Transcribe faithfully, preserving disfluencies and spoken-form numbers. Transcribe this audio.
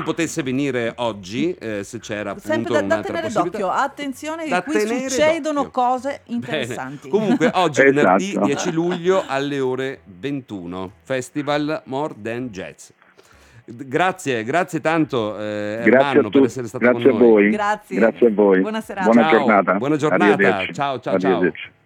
potesse venire oggi, eh, se c'era appunto Sempre da, da un'altra tenere possibilità. d'occhio, attenzione che Da qui tenere succedono d'occhio. cose Bene. interessanti. Comunque oggi venerdì Esatto. dieci luglio alle ore ventuno, Festival More Than Jazz. Grazie, grazie tanto eh, Grazie Ermanno a per tutti, essere stato grazie con a noi. voi. Grazie. Grazie a voi. Buona serata. Buona Ciao, giornata. buona giornata. Arrivederci. Ciao, ciao, ciao. Arrivederci.